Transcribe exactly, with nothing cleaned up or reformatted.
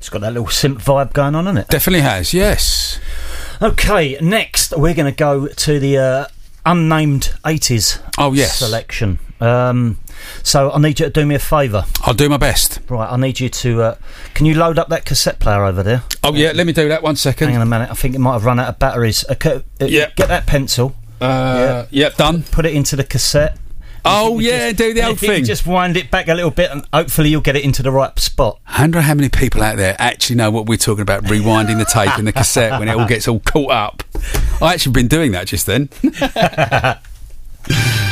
It's got that little synth vibe going on, hasn't it? Definitely has, yes. Okay, next we're going to go to the uh, unnamed eighties oh, yes. selection. Um, so I need you to do me a favour. I'll do my best. Right, I need you to... Uh, can you load up that cassette player over there? Oh, yeah, let me do that one second. Hang on a minute, I think it might have run out of batteries. Uh, uh, yeah. Get that pencil. Uh, yeah. Yep, done. Put it into the cassette. Oh, yeah, just, do the old if you thing. just wind it back a little bit and hopefully you'll get it into the right spot. I wonder how many people out there actually know what we're talking about, rewinding the tape in the cassette when it all gets all caught up. I actually been doing that just then.